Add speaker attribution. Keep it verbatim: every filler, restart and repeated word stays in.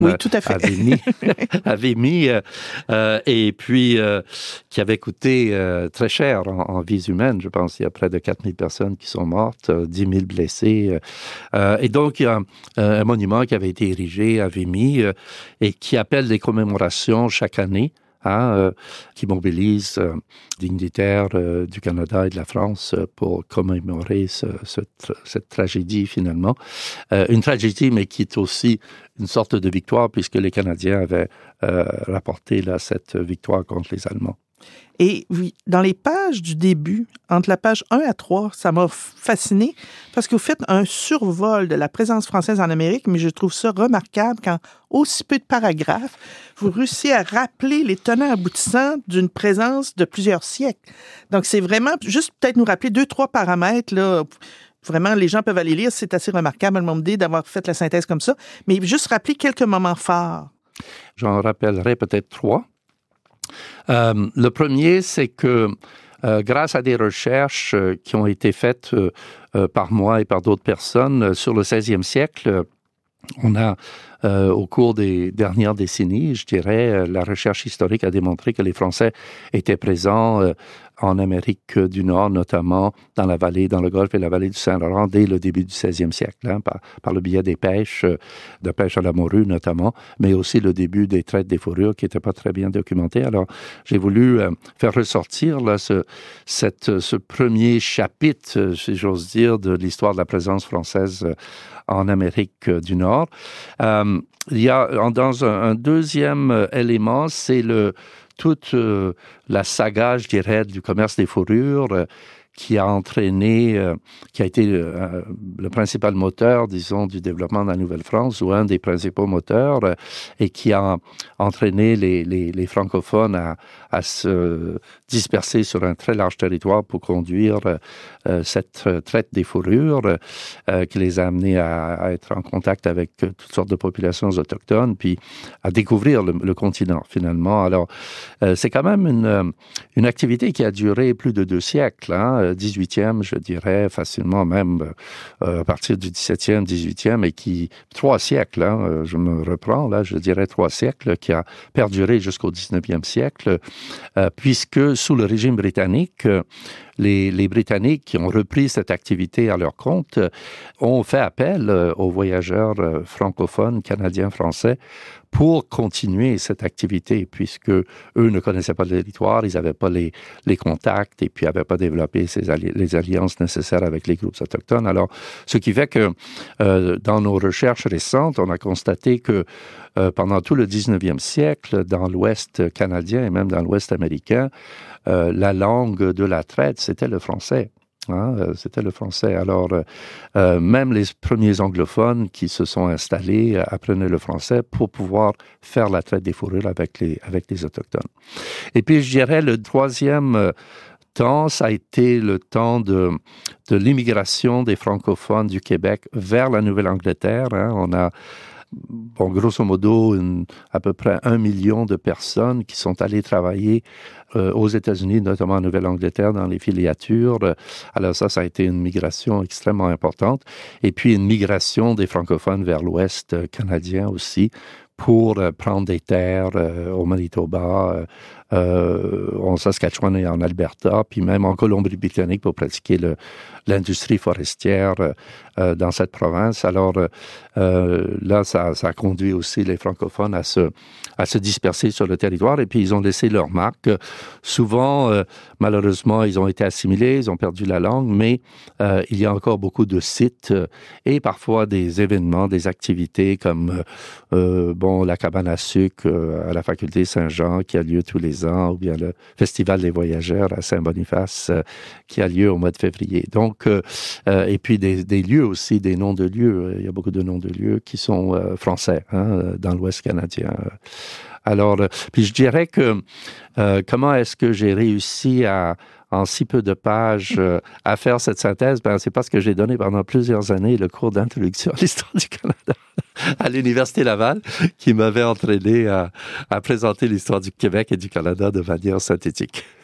Speaker 1: oui, tout à fait.
Speaker 2: avait mis, avait mis euh, euh, et puis euh, qui avait coûté euh, très cher en, en vies humaines. Je pense qu'il y a près de quatre mille personnes qui sont mortes, euh, dix mille blessés. Euh, et donc, il y a un, un monument qui avait été érigé à Vimy euh, et qui appelle des commémorations chaque année. Hein, euh, qui mobilise euh, dignitaires euh, du Canada et de la France euh, pour commémorer ce, ce, cette tragédie finalement. Euh, une tragédie, mais qui est aussi une sorte de victoire, puisque les Canadiens avaient euh, rapporté là, cette victoire contre les Allemands.
Speaker 1: Et oui, dans les pages du début, entre la page un à trois, ça m'a fasciné parce que vous faites un survol de la présence française en Amérique, mais je trouve ça remarquable quand, aussi peu de paragraphes, vous réussissez à rappeler les tenants aboutissants d'une présence de plusieurs siècles. Donc, c'est vraiment, juste peut-être nous rappeler deux, trois paramètres, là. Vraiment, les gens peuvent aller lire, c'est assez remarquable, à mon idée, d'avoir fait la synthèse comme ça, mais juste rappeler quelques moments forts.
Speaker 2: J'en rappellerai peut-être trois. Euh, le premier, c'est que euh, grâce à des recherches euh, qui ont été faites euh, euh, par moi et par d'autres personnes euh, sur le seizième siècle, on a, euh, au cours des dernières décennies, je dirais, euh, la recherche historique a démontré que les Français étaient présents euh, en Amérique du Nord, notamment dans la vallée, dans le Golfe et la vallée du Saint-Laurent, dès le début du seizième siècle, hein, par, par le biais des pêches, euh, de pêche à la morue notamment, mais aussi le début des traites des fourrures qui n'étaient pas très bien documentées. Alors, j'ai voulu euh, faire ressortir là, ce, cette, ce premier chapitre, euh, si j'ose dire, de l'histoire de la présence française euh, en Amérique du Nord. Euh, il y a dans un, un deuxième élément, c'est le toute euh, la saga, je dirais, du commerce des fourrures euh, qui a entraîné, euh, qui a été euh, le principal moteur, disons, du développement de la Nouvelle-France, ou un des principaux moteurs, euh, et qui a entraîné les, les, les francophones à, à se disperser sur un très large territoire pour conduire euh, cette traite des fourrures, euh, qui les a amenés à, à être en contact avec toutes sortes de populations autochtones, puis à découvrir le, le continent, finalement. Alors, euh, c'est quand même une, une activité qui a duré plus de deux siècles, hein, dix-huitième, je dirais, facilement même euh, à partir du dix-septième, dix-huitième, et qui, trois siècles, hein, je me reprends, là, je dirais trois siècles, qui a perduré jusqu'au dix-neuvième siècle, euh, puisque sous le régime britannique, Les, les Britanniques qui ont repris cette activité à leur compte ont fait appel aux voyageurs francophones, canadiens, français, pour continuer cette activité, puisque eux ne connaissaient pas le territoire, ils n'avaient pas les, les contacts et puis n'avaient pas développé ces alli- les alliances nécessaires avec les groupes autochtones. Alors, ce qui fait que euh, dans nos recherches récentes, on a constaté que euh, pendant tout le dix-neuvième siècle, dans l'Ouest canadien et même dans l'Ouest américain, euh, la langue de la traite, c'était le français. Hein, c'était le français. Alors, euh, même les premiers anglophones qui se sont installés euh, apprenaient le français pour pouvoir faire la traite des fourrures avec les, avec les Autochtones. Et puis, je dirais, le troisième euh, temps, ça a été le temps de, de l'immigration des francophones du Québec vers la Nouvelle-Angleterre. Hein. On a Bon, grosso modo, une, à peu près un million de personnes qui sont allées travailler euh, aux États-Unis, notamment en Nouvelle-Angleterre, dans les filiatures. Alors ça, ça a été une migration extrêmement importante. Et puis une migration des francophones vers l'Ouest canadien aussi, pour euh, prendre des terres euh, au Manitoba, euh, euh, en Saskatchewan et en Alberta, puis même en Colombie-Britannique pour pratiquer le, l'industrie forestière euh, dans cette province. Alors euh, là, ça, ça a conduit aussi les francophones à se, à se disperser sur le territoire, et puis ils ont laissé leur marque. Souvent, euh, malheureusement, ils ont été assimilés, ils ont perdu la langue, mais euh, il y a encore beaucoup de sites euh, et parfois des événements, des activités comme euh, bon, la cabane à sucre euh, à la faculté Saint-Jean qui a lieu tous les ans, ou bien le Festival des voyageurs à Saint-Boniface euh, qui a lieu au mois de février. Donc, euh, euh, et puis des, des lieux aussi, des noms de lieux. Il y a beaucoup de noms de lieux qui sont euh, français, hein, dans l'Ouest canadien. Alors, euh, puis je dirais que euh, comment est-ce que j'ai réussi à en si peu de pages, euh, à faire cette synthèse, ben, c'est parce que j'ai donné pendant plusieurs années le cours d'introduction à l'histoire du Canada à l'Université Laval, qui m'avait entraîné à, à présenter l'histoire du Québec et du Canada de manière synthétique.